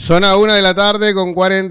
Son a 1 de la tarde con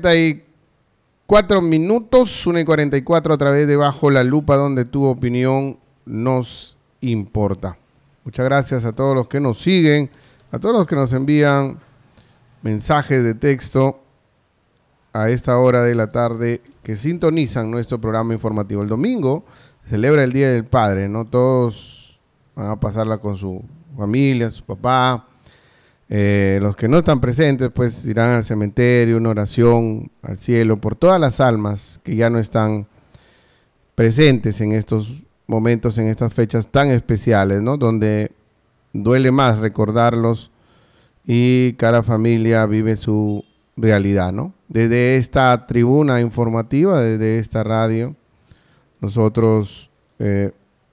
44 minutos, 1:44 a través de Bajo la Lupa, donde tu opinión nos importa. Muchas gracias a todos los que nos siguen, a todos los que nos envían mensajes de texto a esta hora de la tarde, que sintonizan nuestro programa informativo. El domingo se celebra el Día del Padre, ¿no? Todos van a pasarla con su familia, su papá. Los que no están presentes, pues irán al cementerio, una oración al cielo por todas las almas que ya no están presentes en estos momentos, en estas fechas tan especiales, ¿no? Donde duele más recordarlos y cada familia vive su realidad, ¿no? Desde esta tribuna informativa, desde esta radio, nosotros les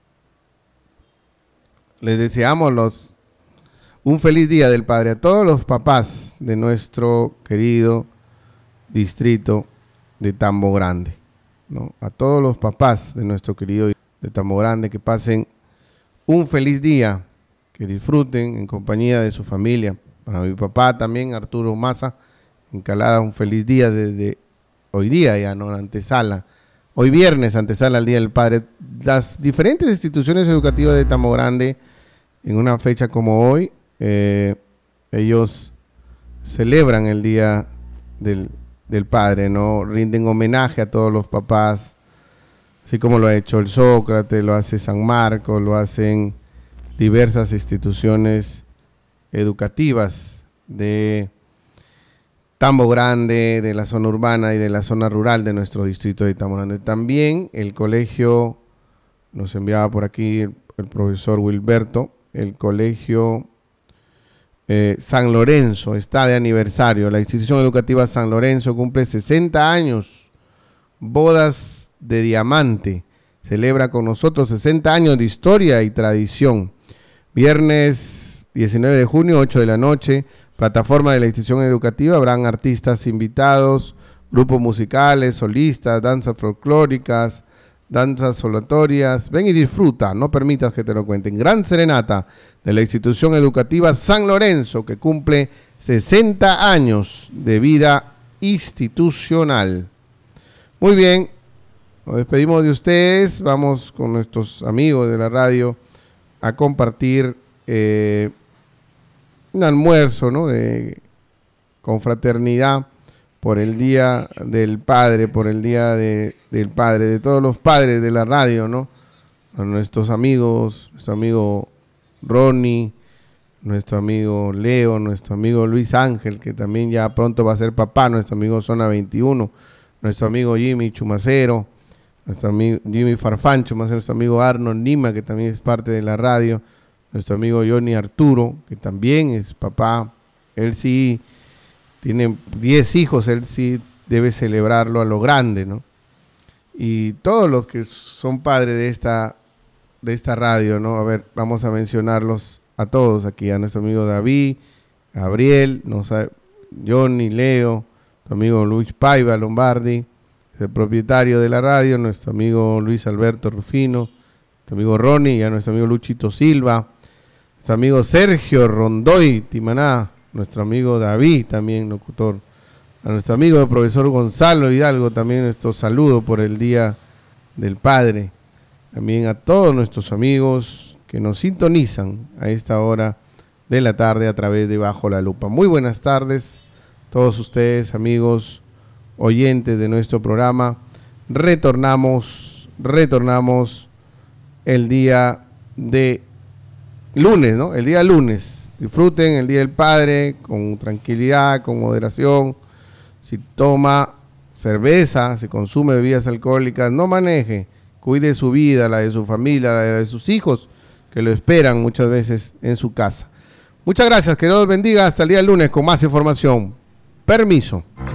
deseamos un feliz Día del Padre a todos los papás de nuestro querido distrito de Tambo Grande, ¿no? A todos los papás de nuestro querido de Tambo Grande, que pasen un feliz día, que disfruten en compañía de su familia. Para mi papá también, Arturo Maza, en Calada, un feliz día desde hoy día ya, ¿no? La antesala, hoy viernes, antesala al Día del Padre. Las diferentes instituciones educativas de Tambo Grande, en una fecha como hoy, ellos celebran el Día del Padre, ¿no? Rinden homenaje a todos los papás, así como lo ha hecho el Sócrates, lo hace San Marcos, lo hacen diversas instituciones educativas de Tambo Grande, de la zona urbana y de la zona rural de nuestro distrito de Tambo Grande. También el colegio, nos enviaba por aquí el profesor Wilberto, el colegio San Lorenzo está de aniversario. La institución educativa San Lorenzo cumple 60 años, bodas de diamante. Celebra con nosotros 60 años de historia y tradición. Viernes 19 de junio, 8 de la noche, plataforma de la institución educativa. Habrán artistas invitados, grupos musicales, solistas, danzas folclóricas, danzas solatorias. Ven y disfruta, no permitas que te lo cuenten. Gran serenata de la institución educativa San Lorenzo, que cumple 60 años de vida institucional. Muy bien, nos despedimos de ustedes. Vamos con nuestros amigos de la radio a compartir un almuerzo, ¿no? De confraternidad por el Día del Padre, por el Día del Padre, de todos los padres de la radio, ¿no? A nuestros amigos, nuestro amigo Ronnie, nuestro amigo Leo, nuestro amigo Luis Ángel, que también ya pronto va a ser papá, nuestro amigo Zona 21, nuestro amigo Jimmy Chumacero, nuestro amigo Jimmy Farfán Chumacero, nuestro amigo Arnold Lima, que también es parte de la radio, nuestro amigo Johnny Arturo, que también es papá. Él sí tiene 10 hijos, él sí debe celebrarlo a lo grande, ¿no? Y todos los que son padres de esta radio, ¿no? A ver, vamos a mencionarlos a todos aquí, a nuestro amigo David, Gabriel, Johnny, Leo, nuestro amigo Luis Paiva Lombardi, es el propietario de la radio, nuestro amigo Luis Alberto Rufino, nuestro amigo Ronnie, y a nuestro amigo Luchito Silva, nuestro amigo Sergio Rondoy Timaná, nuestro amigo David, también locutor, a nuestro amigo el profesor Gonzalo Hidalgo, también nuestro saludo por el Día del Padre. También a todos nuestros amigos que nos sintonizan a esta hora de la tarde a través de Bajo la Lupa. Muy buenas tardes, todos ustedes, amigos oyentes de nuestro programa. Retornamos el día de lunes, ¿no? El día lunes. Disfruten el Día del Padre con tranquilidad, con moderación. Si toma cerveza, si consume bebidas alcohólicas, no maneje. Cuide su vida, la de su familia, la de sus hijos, que lo esperan muchas veces en su casa. Muchas gracias, que Dios los bendiga. Hasta el día del lunes con más información. Permiso.